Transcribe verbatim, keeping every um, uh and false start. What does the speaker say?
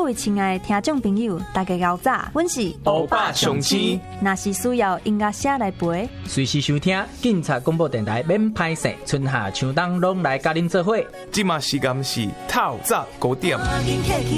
位亲爱的听众朋友，大家好早，阮是欧巴上青， 若是需要音乐声来陪， 随时收听警察广播电台免歹势，春夏秋冬拢来甲恁做伙。 即马时间是透早九点。